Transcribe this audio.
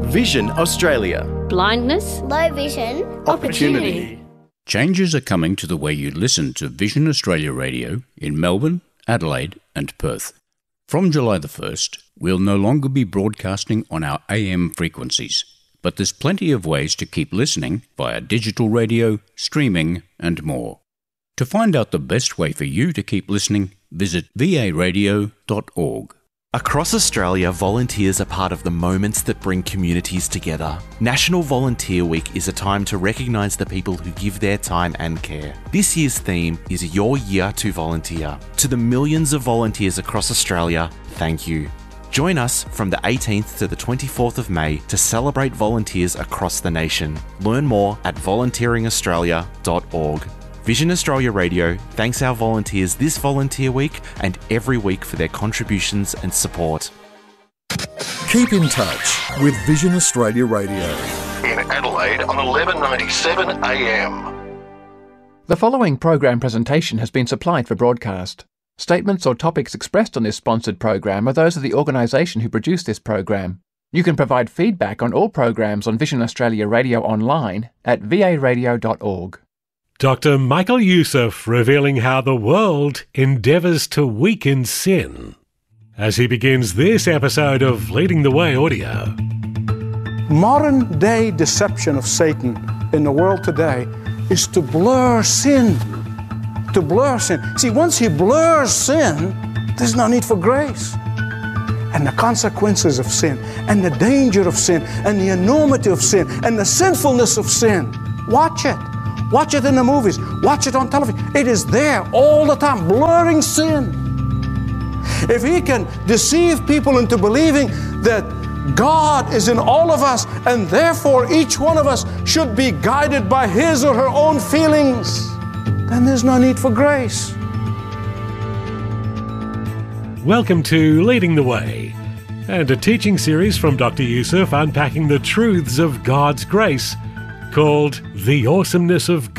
Vision Australia. Blindness, low vision, Opportunity. Changes are coming to the way you listen to Vision Australia Radio in Melbourne, Adelaide and Perth. From July the 1st, we'll no longer be broadcasting on our AM frequencies, but there's plenty of ways to keep listening via digital radio, streaming and more. To find out the best way for you to keep listening, visit varadio.org. Across Australia, volunteers are part of the moments that bring communities together. National Volunteer Week is a time to recognise the people who give their time and care. This year's theme is Your Year to Volunteer. To the millions of volunteers across Australia, thank you. Join us from the 18th to the 24th of May to celebrate volunteers across the nation. Learn more at volunteeringaustralia.org. Vision Australia Radio thanks our volunteers this Volunteer Week and every week for their contributions and support. Keep in touch with Vision Australia Radio. In Adelaide on 1197 AM. The following program presentation has been supplied for broadcast. Statements or topics expressed on this sponsored program are those of the organisation who produced this program. You can provide feedback on all programs on Vision Australia Radio online at varadio.org. Dr. Michael Youssef revealing how the world endeavours to weaken sin, as he begins this episode of Leading the Way Audio. Modern day deception of Satan in the world today is to blur sin. To blur sin. See, once he blurs sin, there's no need for grace. And the consequences of sin, and the danger of sin, and the enormity of sin, and the sinfulness of sin. Watch it. Watch it in the movies. Watch it on television. It is there all the time, blurring sin. If he can deceive people into believing that God is in all of us, and therefore each one of us should be guided by his or her own feelings, then there's no need for grace. Welcome to Leading the Way, and a teaching series from Dr. Youssef unpacking the truths of God's grace, called The Awesomeness of